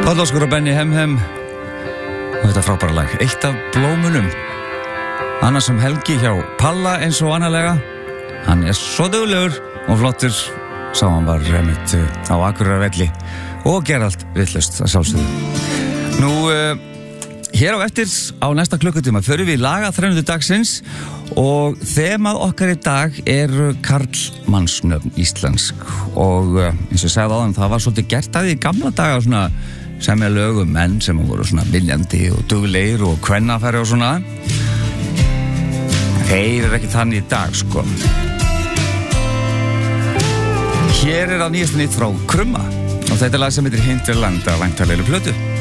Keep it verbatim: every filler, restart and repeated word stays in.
Páll Óskar og Benni Hem Hem og þetta frábæra lag, eitt af blómunum. Annars sem Helgi hjá Palla eins og annarlega. Hann er svo duglegur og flottur. Sá hann var remitt á Akureyrarvelli og gerði allt vitlaust að sjálfsögðu. Nú, uh, hér á eftir á næsta klukkutíma förum við laga þrennu dagsins og þemað okkar í dag er karlmannsnöfn íslensk og uh, eins og ég sagði áðan, það var svolítið gert að því í gamla daga svona semja lög um menn sem voru svona viljandi og duglegir og kvennafæri og svona. Þeir eru ekki þannig í dag, sko. Hér er á nýjastu nýtt frá Krumma og þetta er lag sem heitir Hinterland af langtalegu plötu.